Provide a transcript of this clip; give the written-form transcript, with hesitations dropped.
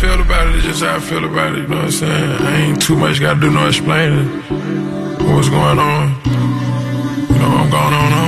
feel about it is just how I feel about it, you know what I'm saying? I ain't too much gotta do no explaining what's going on. You know, I'm going on.